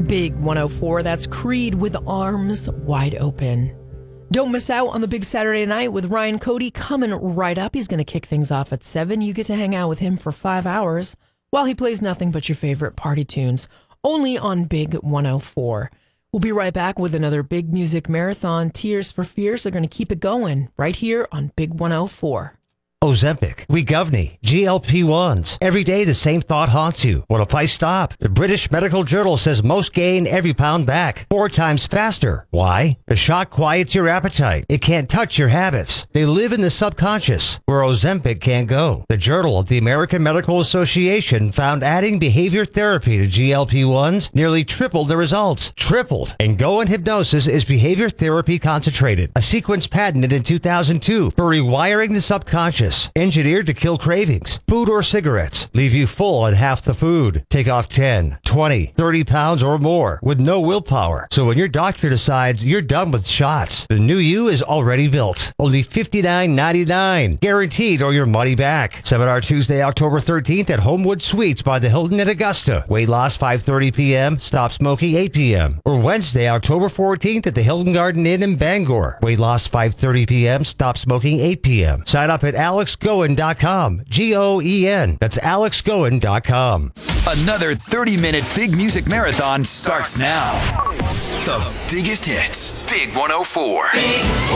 Big 104, that's Creed with Arms Wide Open. Don't miss out on the Big Saturday Night with Ryan Cody coming right up. He's going to kick things off at 7. You get to hang out with him for 5 hours while he plays nothing but your favorite party tunes, only on Big 104. We'll be right back with another big music marathon. Tears for Fears are going to keep it going right here on Big 104. Ozempic, Wegovy, GLP-1s. Every day the same thought haunts you. What if I stop? The British Medical Journal says most gain every pound back 4 times faster. Why? The shot quiets your appetite. It can't touch your habits. They live in the subconscious, where Ozempic can't go. The Journal of the American Medical Association found adding behavior therapy to GLP-1s nearly tripled the results. Tripled. And Go and Hypnosis is behavior therapy concentrated, a sequence patented in 2002 for rewiring the subconscious. Engineered to kill cravings. Food or cigarettes leave you full on half the food. Take off 10, 20, 30 pounds or more with no willpower. So when your doctor decides you're done with shots, the new you is already built. Only $59.99. Guaranteed or your money back. Seminar Tuesday, October 13th at Homewood Suites by the Hilton at Augusta. Weight loss 5:30 p.m. Stop smoking 8 p.m. Or Wednesday, October 14th at the Hilton Garden Inn in Bangor. Weight loss 5:30 p.m. Stop smoking 8 p.m. Sign up at AlexGoen.com. Goen. That's AlexGoen.com. Another 30-minute big music marathon starts now. The biggest hits. Big 104. Big